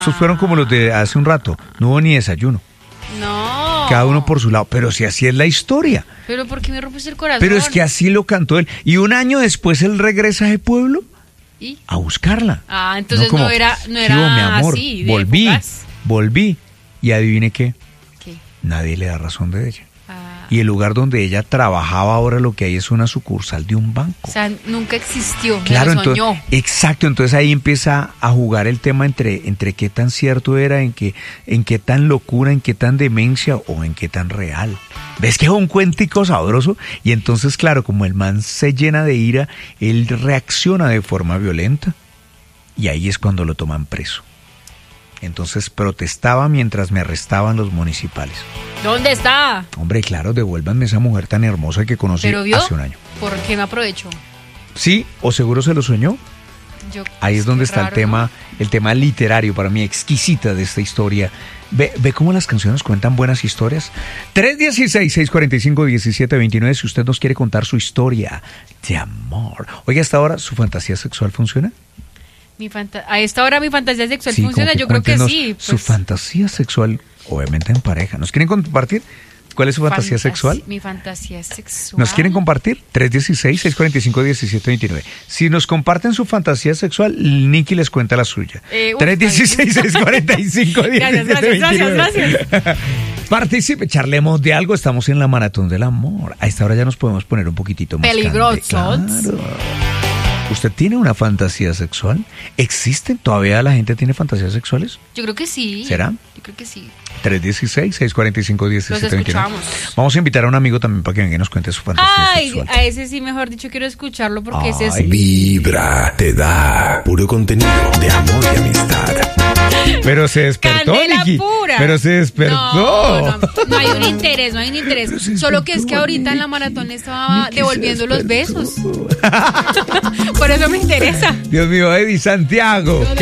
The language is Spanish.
Esos fueron como los de hace un rato. No hubo ni desayuno. No. Cada uno por su lado. Pero si así es la historia. Pero ¿por qué me rompes el corazón? Pero es que así lo cantó él. Y un año después él regresa a ese pueblo ¿Y? a buscarla. Ah, entonces como, no era "¿Qué hubo, mi amor? así, de Volví. épocas. Volví. Y adivine qué. ¿Qué? Nadie le da razón de ella. Ah, Y el lugar donde ella trabajaba ahora lo que hay es una sucursal de un banco. o sea, nunca existió. Claro, me lo soñó. entonces, exacto, entonces ahí empieza a jugar el tema entre qué tan cierto era, en qué tan locura, en qué tan demencia o en qué tan real. ¿Ves que es un cuentico sabroso? Y entonces, claro, como el man se llena de ira, él reacciona de forma violenta y ahí es cuando lo toman preso. Entonces protestaba mientras me arrestaban los municipales. ¿Dónde está? Hombre, claro, devuélvanme esa mujer tan hermosa que conocí ¿Pero vio? hace un año. ¿Por qué me aprovecho? Sí, o seguro se lo soñó. Ahí es donde qué está raro, el tema literario para mí exquisita de esta historia. Ve cómo las canciones cuentan buenas historias. 316-645-1729 si usted nos quiere contar su historia de amor. Oiga, hasta ahora, ¿su fantasía sexual funciona? A esta hora mi fantasía sexual Sí, funciona, como yo creo que cuéntenos sí. Su fantasía sexual, obviamente en pareja. ¿Nos quieren compartir? ¿Cuál es su fantasía sexual? Mi fantasía sexual. ¿Nos quieren compartir? 316-645-1729. Si nos comparten su fantasía sexual, Nicky les cuenta la suya. 316-645-1729. Gracias. Participe, charlemos de algo. Estamos en la maratón del amor. A esta hora ya nos podemos poner un poquitito más peligrosos. Claro. ¿Usted tiene una fantasía sexual? ¿Existen? ¿Todavía la gente tiene fantasías sexuales? Yo creo que sí. ¿Será? Yo creo que sí. 316-645-1729. Los escuchamos. Vamos a invitar a un amigo también para que venga y nos cuente su fantasía sexual. A ese sí, mejor dicho, quiero escucharlo porque ese es... Vibra, te da puro contenido de amor y amistad. Pero se despertó, Candela Nicky. pura. Pero se despertó. No hay un interés, no hay un interés. Solo que es que ahorita en la maratón le estaba devolviendo los besos. Por eso me interesa. Dios mío, Eddie Santiago.